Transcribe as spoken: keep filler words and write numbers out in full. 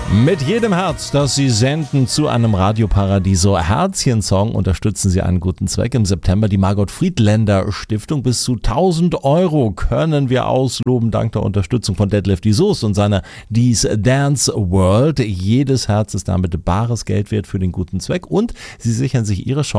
Mit jedem Herz, das Sie senden zu einem Radioparadiso Herzchen-Song, unterstützen Sie einen guten Zweck. Im September die Margot Friedländer Stiftung. Bis zu tausend Euro können wir ausloben, dank der Unterstützung von Detlef die Soest und seiner Dies Dance World. Jedes Herz ist damit bares Geld wert für den guten Zweck und Sie sichern sich Ihre Chance